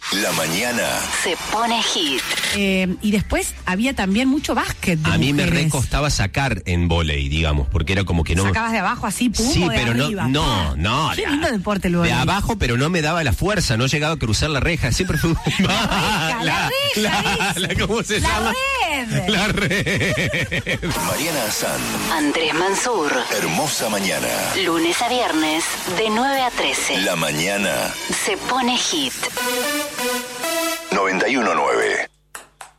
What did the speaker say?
La mañana se pone hit. Y después había también mucho básquet de A mí me mujeres. recostaba sacar en vóley, digamos, porque era como que no... ¿Sacabas de abajo así, pum, Sí, o de pero arriba? no. Qué lindo deporte el De vóley. abajo, pero no me daba la fuerza, no llegaba a cruzar la reja, siempre fue... La reja, ¿cómo se la llama? red. La red. Mariana San. Andrés Mansur. Hermosa mañana. Lunes a viernes, de 9 a 13. La mañana Se pone hit. 91.9.